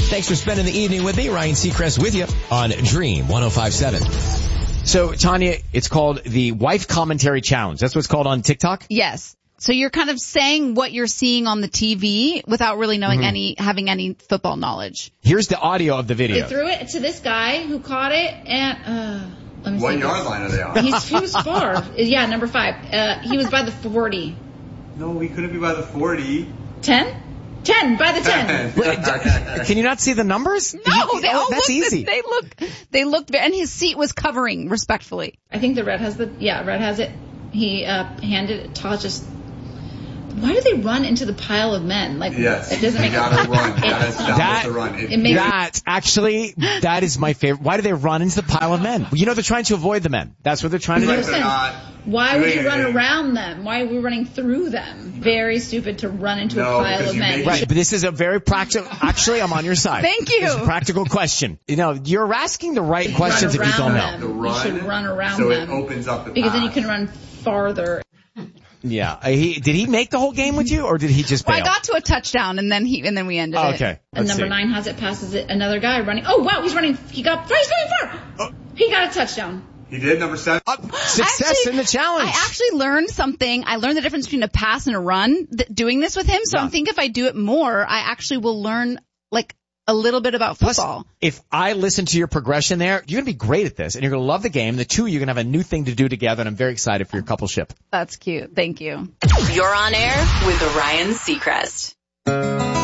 Thanks for spending the evening with me. Ryan Seacrest with you on Dream 105.7. So, Tanya, it's called the Wife Commentary Challenge. That's what it's called on TikTok? Yes. So you're kind of saying what you're seeing on the TV without really knowing having any football knowledge. Here's the audio of the video. They threw it to this guy who caught it, and let me see. What yard line are they on? He was far. Yeah, number 5. He was by the 40. No, he couldn't be by the 40. 10? 10, by the 10. Can you not see the numbers? No, that's easy. They looked, and his seat was covering respectfully. I think the red has red has it. He handed it. Todd just. Why do they run into the pile of men? Like, yes, it doesn't make sense. You gotta run. You gotta establish the run. That is my favorite. Why do they run into the pile of men? You know, they're trying to avoid the men. That's what they're trying to do. Why would you run around them? Why are we running through them? Very stupid to run into a pile of men. Right, but this is a very practical. Actually, I'm on your side. Thank you. It's a practical question. You know, you're asking the right questions if you don't know. You should run around them. So it opens up the because path. then you can run farther. Yeah. Did he make the whole game with you, or did he just bail? Well, I got to a touchdown, and then we ended it. Okay. And number 9 has it, passes it. Another guy running. Oh, wow, he's running. He's going far. He got a touchdown. He did, number 7. Success in the challenge. I actually learned something. I learned the difference between a pass and a run doing this with him. So I think if I do it more, I actually will learn a little bit about football. Plus, if I listen to your progression there, you're going to be great at this, and you're going to love the game. The two of you are going to have a new thing to do together, and I'm very excited for your coupleship. That's cute. Thank you. You're on air with Ryan Seacrest.